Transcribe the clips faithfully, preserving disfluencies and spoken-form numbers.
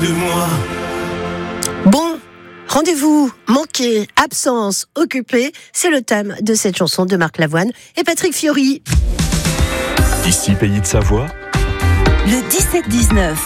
de moi. Bon, rendez-vous manqué, absence, occupé, c'est le thème de cette chanson de Marc Lavoine et Patrick Fiori. Ici, Pays de Savoie. Le dix-sept dix-neuf.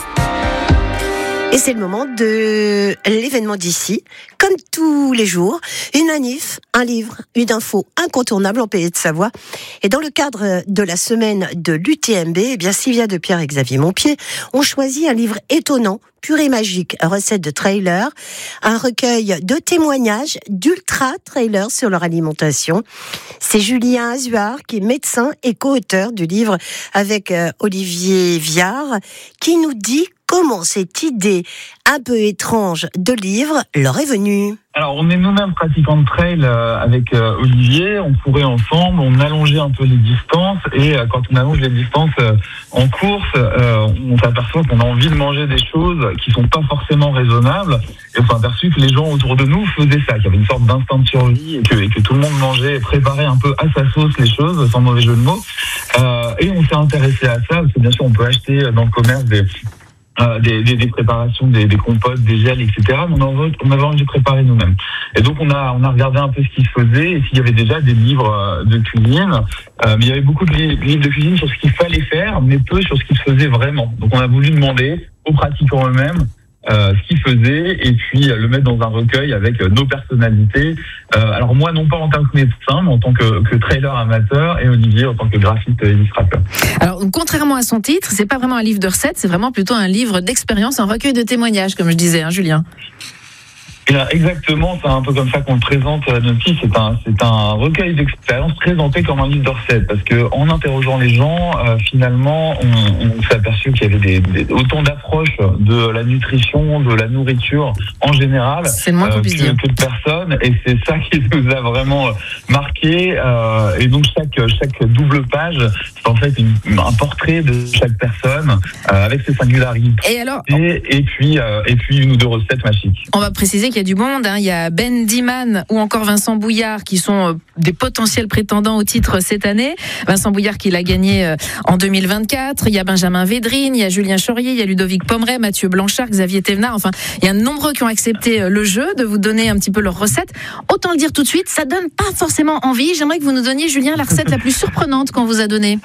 Et c'est le moment de l'événement d'ici. Comme tous les jours, une manif, un livre, une info incontournable en Pays de Savoie. Et dans le cadre de la semaine de l'U T M B, eh bien Sylvia Depierre et Xavier Montpied ont choisi un livre étonnant, pur et magique, recette de trailer, un recueil de témoignages d'ultra-trailers sur leur alimentation. C'est Julien Azuard qui est médecin et co-auteur du livre avec euh, Olivier Viard qui nous dit comment cette idée un peu étrange de livre leur est venue. Alors, on est nous-mêmes pratiquants de trail euh, avec euh, Olivier. On courait ensemble, on allongeait un peu les distances. Et euh, quand on allonge les distances euh, en course, euh, on s'aperçoit qu'on a envie de manger des choses qui sont pas forcément raisonnables. Et on s'est aperçu que les gens autour de nous faisaient ça, qu'il y avait une sorte d'instinct de survie et que, et que tout le monde mangeait et préparait un peu à sa sauce les choses, sans mauvais jeu de mots. Euh, et on s'est intéressé à ça, parce que bien sûr, on peut acheter dans le commerce des... Euh, des, des, des préparations, des, des compotes, des gels, et cetera. Mais on avait, on avait envie de préparer nous-mêmes. Et donc on a, on a regardé un peu ce qui se faisait et s'il y avait déjà des livres euh, de cuisine. Euh, mais il y avait beaucoup de livres de cuisine sur ce qu'il fallait faire, mais peu sur ce qui se faisait vraiment. Donc on a voulu demander aux pratiquants eux-mêmes euh, ce qu'ils faisaient et puis euh, le mettre dans un recueil avec euh, nos personnalités. Euh, alors moi, non pas en tant que médecin, mais en tant que, que trailer amateur et Olivier en tant que graphiste et illustrateur. Alors, contrairement à son titre, c'est pas vraiment un livre de recettes, c'est vraiment plutôt un livre d'expérience, un recueil de témoignages, comme je disais, hein, Julien. Et là, exactement, c'est un peu comme ça qu'on le présente à notre fils. C'est un, c'est un recueil d'expériences présenté comme un livre de recettes. Parce que, en interrogeant les gens, euh, finalement, on, on s'est aperçu qu'il y avait des, des, autant d'approches de la nutrition, de la nourriture en général, c'est le moins qu'on puisse que, dire. que de personnes. Et c'est ça qui nous a vraiment marqué. Euh, et donc, chaque, chaque double page, c'est en fait une, un portrait de chaque personne, euh, avec ses singularités. Et alors, et, et puis, euh, et puis une ou deux recettes magiques. On va préciser qu'il y a du monde, hein. Il y a Ben Diman ou encore Vincent Bouillard qui sont euh, des potentiels prétendants au titre cette année. Vincent Bouillard qui l'a gagné euh, en deux mille vingt-quatre. Il y a Benjamin Védrine, il y a Julien Chaurier, il y a Ludovic Pomeray, Mathieu Blanchard, Xavier Thévenard. Enfin, il y a nombreux qui ont accepté euh, le jeu de vous donner un petit peu leurs recettes. Autant le dire tout de suite, ça donne pas forcément envie. J'aimerais que vous nous donniez, Julien, la recette la plus surprenante qu'on vous a donnée.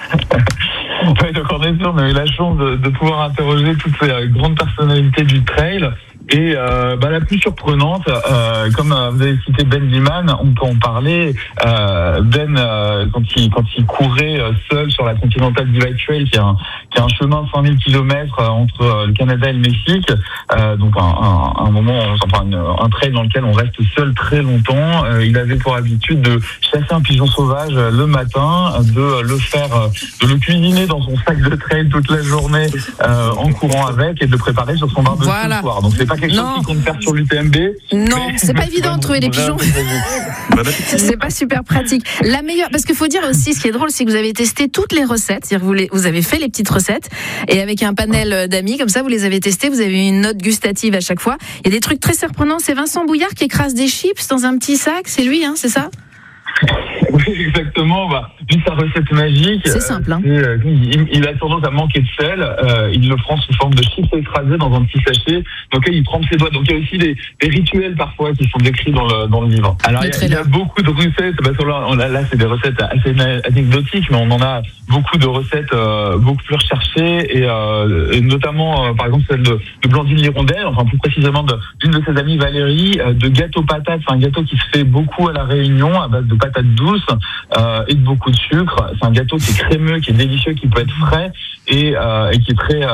Oui, donc en effet, on a eu la chance de, de pouvoir interroger toutes ces euh, grandes personnalités du trail. Et euh, bah, la plus surprenante, euh, comme euh, vous avez cité Ben Diman, on peut en parler. Euh, Ben, euh, quand il quand il courait euh, seul sur la Continental Divide Trail, qui est un qui est un chemin de cinq mille kilomètres euh, entre euh, le Canada et le Mexique, euh, donc un, un, un moment, enfin une, un trail dans lequel on reste seul très longtemps. Euh, il avait pour habitude de chasser un pigeon sauvage euh, le matin, de le faire, euh, de le cuisiner dans son sac de trail toute la journée euh, en courant avec et de le préparer sur son barbecue Voilà. le soir. Donc c'est pas quelque Non. chose qui compte faire sur l'U T M B. Non, c'est pas évident de trouver des pigeons. C'est pas super pratique. La meilleure, parce qu'il faut dire aussi, ce qui est drôle, c'est que vous avez testé toutes les recettes. C'est-à-dire vous, les, vous avez fait les petites recettes et avec un panel d'amis, comme ça, vous les avez testées. Vous avez une note gustative à chaque fois. Il y a des trucs très surprenants. C'est Vincent Bouillard qui écrase des chips dans un petit sac. C'est lui, hein, c'est ça? Oui, exactement. Bah, lui, sa recette magique. C'est simple, hein. Euh, il, il a tendance à manquer de sel. Euh, il le prend sous forme de chips écrasés dans un petit sachet dans lequel il trempe ses doigts. Donc il y a aussi des, des rituels parfois qui sont décrits dans le, dans le livre. Alors il y, a, il y a beaucoup de recettes. Bah, là, là, c'est des recettes assez anecdotiques, mais on en a beaucoup de recettes euh, beaucoup plus recherchées et, euh, et notamment, euh, par exemple, celle de, de Blandine Lirondelle, enfin plus précisément de, d'une de ses amies Valérie, euh, de gâteau patate. C'est un gâteau qui se fait beaucoup à la Réunion à base de patates douces euh, et de beaucoup de sucre. C'est un gâteau qui est crémeux, qui est délicieux, qui peut être frais et, euh, et qui est très